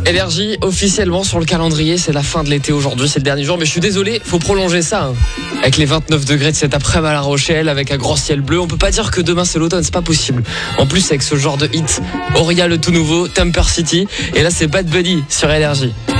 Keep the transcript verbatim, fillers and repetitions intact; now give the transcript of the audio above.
Énergie, officiellement sur le calendrier, c'est la fin de l'été aujourd'hui, c'est le dernier jour, mais je suis désolé, faut prolonger ça. Hein. Avec les vingt-neuf degrés de cet après-midi à La Rochelle, avec un grand ciel bleu, on peut pas dire que demain c'est l'automne, c'est pas possible. En plus, avec ce genre de hit, Auria le tout nouveau, Temper City, et là c'est Bad Bunny sur Énergie.